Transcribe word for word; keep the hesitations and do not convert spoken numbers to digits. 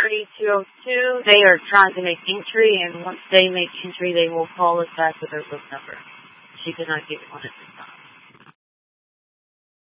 thirty-two oh two. They are trying to make entry, and once they make entry, they will call us back with their book number. She could not give one at this time.